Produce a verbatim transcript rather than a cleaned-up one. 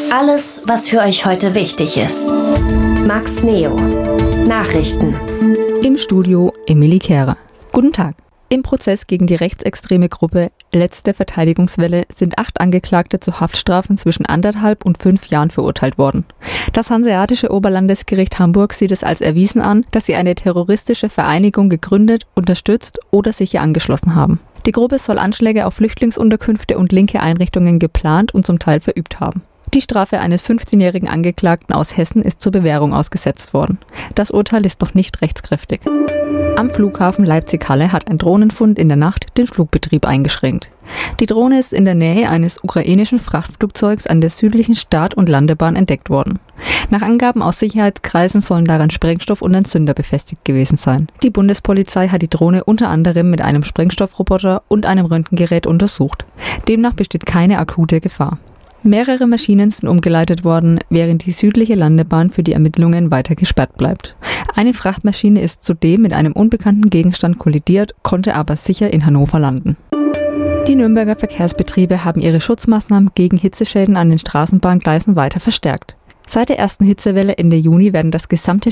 Alles, was für euch heute wichtig ist. Max Neo. Nachrichten. Im Studio Emilie Kehrer. Guten Tag. Im Prozess gegen die rechtsextreme Gruppe Letzte Verteidigungswelle sind acht Angeklagte zu Haftstrafen zwischen anderthalb und fünf Jahren verurteilt worden. Das Hanseatische Oberlandesgericht Hamburg sieht es als erwiesen an, dass sie eine terroristische Vereinigung gegründet, unterstützt oder sich ihr angeschlossen haben. Die Gruppe soll Anschläge auf Flüchtlingsunterkünfte und linke Einrichtungen geplant und zum Teil verübt haben. Die Strafe eines fünfzehnjährigen Angeklagten aus Hessen ist zur Bewährung ausgesetzt worden. Das Urteil ist noch nicht rechtskräftig. Am Flughafen Leipzig-Halle hat ein Drohnenfund in der Nacht den Flugbetrieb eingeschränkt. Die Drohne ist in der Nähe eines ukrainischen Frachtflugzeugs an der südlichen Start- und Landebahn entdeckt worden. Nach Angaben aus Sicherheitskreisen sollen daran Sprengstoff und ein Zünder befestigt gewesen sein. Die Bundespolizei hat die Drohne unter anderem mit einem Sprengstoffroboter und einem Röntgengerät untersucht. Demnach besteht keine akute Gefahr. Mehrere Maschinen sind umgeleitet worden, während die südliche Landebahn für die Ermittlungen weiter gesperrt bleibt. Eine Frachtmaschine ist zudem mit einem unbekannten Gegenstand kollidiert, konnte aber sicher in Hannover landen. Die Nürnberger Verkehrsbetriebe haben ihre Schutzmaßnahmen gegen Hitzeschäden an den Straßenbahngleisen weiter verstärkt. Seit der ersten Hitzewelle Ende Juni werden das gesamte